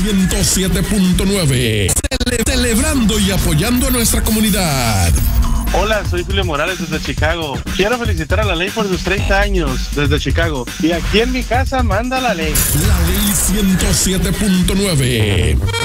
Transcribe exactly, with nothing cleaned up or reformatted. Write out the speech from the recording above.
ciento siete punto nueve. Cele- celebrando y apoyando a nuestra comunidad. Hola, soy Julio Morales desde Chicago. Quiero felicitar a la ley por sus treinta años desde Chicago. Y aquí en mi casa manda la ley. La ley ciento siete punto nueve.